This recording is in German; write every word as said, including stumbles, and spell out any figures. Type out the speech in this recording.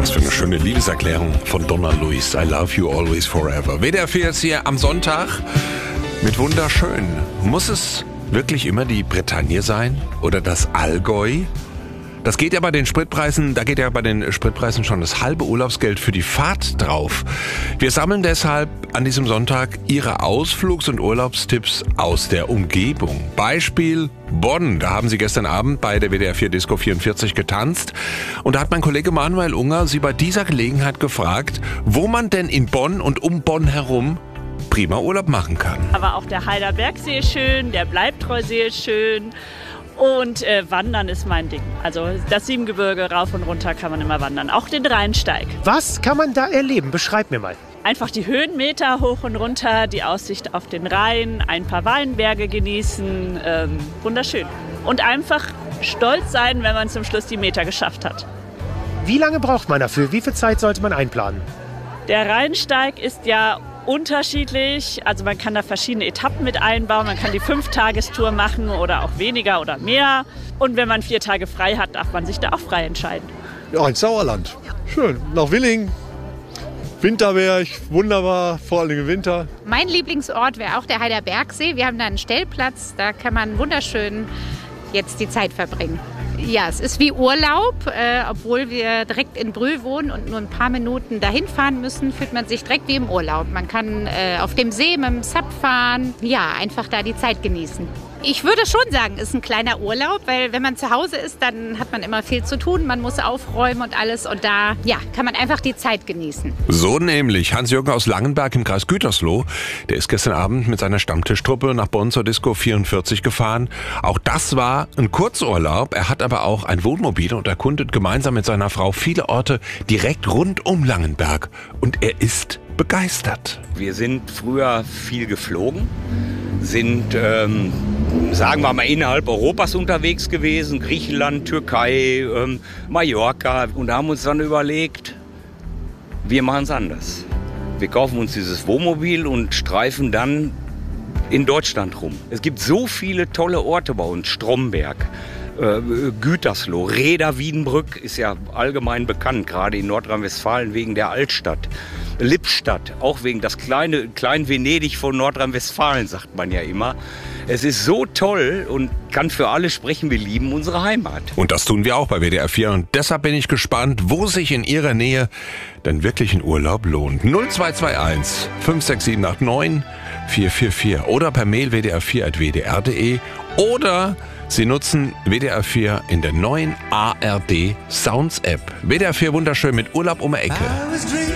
Was für eine schöne Liebeserklärung von Donna Luis. I love you always forever. W D R vier ist hier am Sonntag mit wunderschön. Muss es wirklich immer die Bretagne sein oder das Allgäu? Das geht ja bei den Spritpreisen, da geht ja bei den Spritpreisen schon das halbe Urlaubsgeld für die Fahrt drauf. Wir sammeln deshalb an diesem Sonntag Ihre Ausflugs- und Urlaubstipps aus der Umgebung. Beispiel Bonn. Da haben Sie gestern Abend bei der W D R vier Disco vierundvierzig getanzt. Und da hat mein Kollege Manuel Unger Sie bei dieser Gelegenheit gefragt, wo man denn in Bonn und um Bonn herum prima Urlaub machen kann. Aber auch der Heiderbergsee ist schön, der Bleibtreusee ist schön. Und äh, Wandern ist mein Ding. Also das Siebengebirge rauf und runter kann man immer wandern. Auch den Rheinsteig. Was kann man da erleben? Beschreib mir mal. Einfach die Höhenmeter hoch und runter, die Aussicht auf den Rhein, ein paar Weinberge genießen. Ähm, wunderschön. Und einfach stolz sein, wenn man zum Schluss die Meter geschafft hat. Wie lange braucht man dafür? Wie viel Zeit sollte man einplanen? Der Rheinsteig ist ja unterschiedlich, also man kann da verschiedene Etappen mit einbauen, man kann die Fünf-Tagestour machen oder auch weniger oder mehr. Und wenn man vier Tage frei hat, darf man sich da auch frei entscheiden. Ja, ins Sauerland. Schön. Nach Willingen. Winterberg, wunderbar, vor allem im Winter. Mein Lieblingsort wäre auch der Heiderbergsee. Wir haben da einen Stellplatz, da kann man wunderschön jetzt die Zeit verbringen. Ja, es ist wie Urlaub, äh, obwohl wir direkt in Brühl wohnen und nur ein paar Minuten dahin fahren müssen, fühlt man sich direkt wie im Urlaub. Man kann äh, auf dem See mit dem Sub fahren, ja, einfach da die Zeit genießen. Ich würde schon sagen, es ist ein kleiner Urlaub, weil wenn man zu Hause ist, dann hat man immer viel zu tun, man muss aufräumen und alles und da, ja, kann man einfach die Zeit genießen. So nämlich Hans-Jürgen aus Langenberg im Kreis Gütersloh, der ist gestern Abend mit seiner Stammtischtruppe nach Bonn zur Disco vierundvierzig gefahren. Auch das war ein Kurzurlaub, er hat aber auch ein Wohnmobil und erkundet gemeinsam mit seiner Frau viele Orte direkt rund um Langenberg und er ist begeistert. Wir sind früher viel geflogen, sind, ähm, sagen wir mal, innerhalb Europas unterwegs gewesen, Griechenland, Türkei, ähm, Mallorca und haben uns dann überlegt, wir machen es anders. Wir kaufen uns dieses Wohnmobil und streifen dann in Deutschland rum. Es gibt so viele tolle Orte bei uns, Stromberg, äh, Gütersloh, Reda Wiedenbrück ist ja allgemein bekannt, gerade in Nordrhein-Westfalen wegen der Altstadt. Lippstadt, auch wegen das kleine klein Venedig von Nordrhein-Westfalen, sagt man ja immer. Es ist so toll und kann für alle sprechen, wir lieben unsere Heimat. Und das tun wir auch bei W D R vier und deshalb bin ich gespannt, wo sich in Ihrer Nähe denn wirklich ein Urlaub lohnt. null zwei zwei eins fünf sechs sieben acht neun vier vier vier oder per Mail w d r vier at w d r punkt d e oder Sie nutzen W D R vier in der neuen A R D Sounds App. W D R vier wunderschön mit Urlaub um die Ecke.